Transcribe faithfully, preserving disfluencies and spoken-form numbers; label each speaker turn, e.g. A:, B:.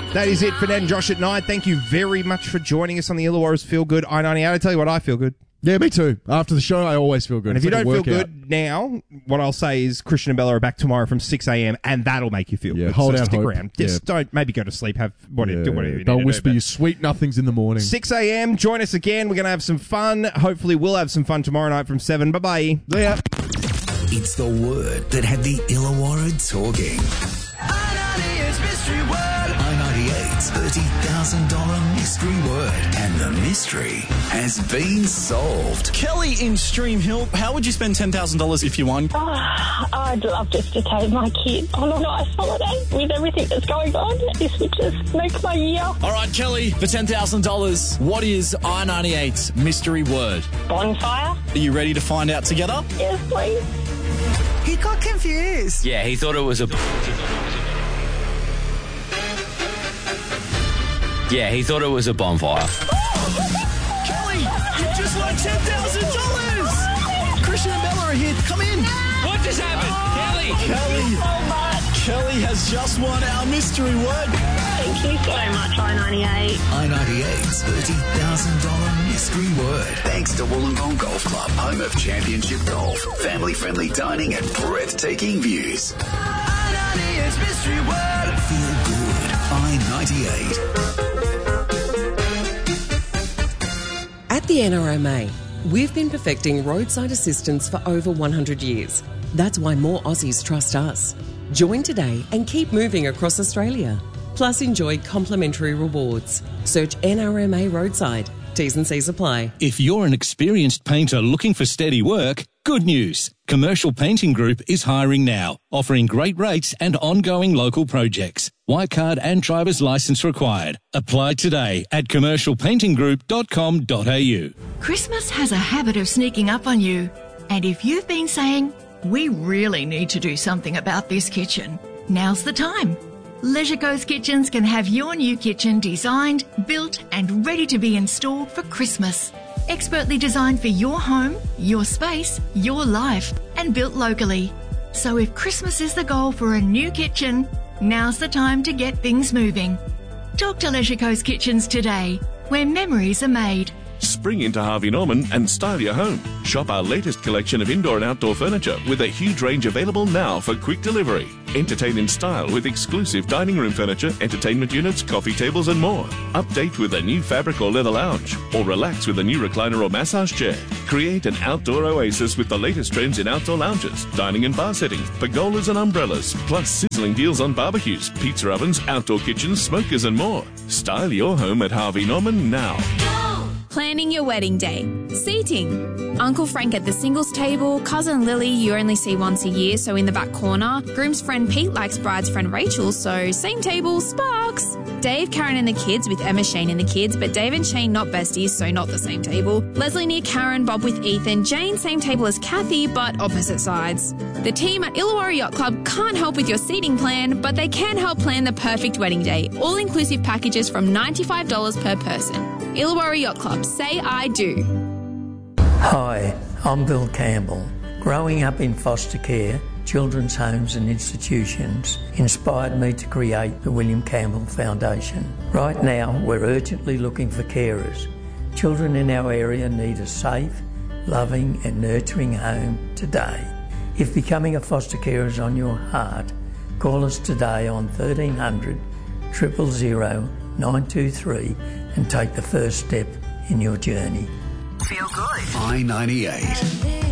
A: That is it for Ned and Josh at nine. Thank you very much for joining us on the Illawarra's Feel Good I ninety-eight. I tell you what, I feel good.
B: Yeah, me too. After the show, I always feel good.
A: And if
B: It's
A: you
B: like
A: don't
B: a
A: feel
B: workout.
A: good now, what I'll say is Christian and Bella are back tomorrow from six a.m. and that'll make you feel
B: Yeah,
A: good.
B: hold
A: so
B: out
A: stick
B: hope.
A: around. Just
B: Yeah.
A: don't, maybe go to sleep, have whatever,
B: Yeah,
A: do whatever you
B: don't
A: need
B: whisper
A: to do.
B: your sweet nothings in the morning.
A: six a.m. Join us again. We're going to have some fun. Hopefully we'll have some fun tomorrow night from seven. Bye-bye.
B: Yeah.
C: It's the word that had the Illawarra talking. I ninety-eight's mystery word. I ninety-eight's thirty thousand dollars mystery word. And the mystery has been solved.
D: Kelly in Stream Hill, how would you spend ten thousand dollars if you won?
E: Oh, I'd love just to take my kid on a nice holiday with everything that's going on. This would just make my year.
D: All right, Kelly, for ten thousand dollars, what is I ninety-eight's mystery word?
E: Bonfire?
D: Are you ready to find out together?
E: Yes, please.
F: He got confused.
G: Yeah, he thought it was a... Yeah, he thought it was a bonfire.
D: Kelly, you just won ten thousand dollars! Christian and Bella are here. Come in.
G: What just happened? Kelly!
D: Kelly,
E: So much.
D: Kelly has just won our mystery word.
E: Thank you so much, I ninety-eight.
C: I ninety-eight's thirty thousand dollars mystery word. Thanks to Wollongong Golf Club, home of championship golf, family-friendly dining and breathtaking views. I ninety-eight's mystery word. Feel good. I ninety-eight.
H: At the N R M A, we've been perfecting roadside assistance for over one hundred years. That's why more Aussies trust us. Join today and keep moving across Australia. Plus, enjoy complimentary rewards. Search N R M A Roadside. T's and C's apply.
I: If you're an experienced painter looking for steady work, good news. Commercial Painting Group is hiring now, offering great rates and ongoing local projects. White card and driver's license required. Apply today at commercial painting group dot com dot a u.
J: Christmas has a habit of sneaking up on you. And if you've been saying, we really need to do something about this kitchen, now's the time. Leisure Coast Kitchens can have your new kitchen designed, built and ready to be installed for Christmas. Expertly designed for your home, your space, your life, and built locally. So if Christmas is the goal for a new kitchen, now's the time to get things moving. Talk to Leisure Coast Kitchens today, where memories are made.
K: Spring into Harvey Norman and style your home. Shop our latest collection of indoor and outdoor furniture with a huge range available now for quick delivery. Entertain in style with exclusive dining room furniture, entertainment units, coffee tables and more. Update with a new fabric or leather lounge, or relax with a new recliner or massage chair. Create an outdoor oasis with the latest trends in outdoor lounges, dining and bar settings, pergolas and umbrellas, plus sizzling deals on barbecues, pizza ovens, outdoor kitchens, smokers and more. Style your home at Harvey Norman now.
L: Planning your wedding day. Seating. Uncle Frank at the singles table, cousin Lily you only see once a year, so in the back corner. Groom's friend Pete likes bride's friend Rachel, so same table, sparks. Dave, Karen and the kids with Emma, Shane and the kids, but Dave and Shane not besties, so not the same table. Leslie near Karen, Bob with Ethan, Jane same table as Kathy, but opposite sides. The team at Illawarra Yacht Club can't help with your seating plan, but they can help plan the perfect wedding day. All-inclusive packages from ninety-five dollars per person. Illawarra Yacht Club, say I do.
M: Hi, I'm Bill Campbell. Growing up in foster care, children's homes and institutions inspired me to create the William Campbell Foundation. Right now, we're urgently looking for carers. Children in our area need a safe, loving and nurturing home today. If becoming a foster carer is on your heart, call us today on thirteen hundred, zero zero zero, nine two three and take the first step in your journey.
C: Feel good. I ninety-eight.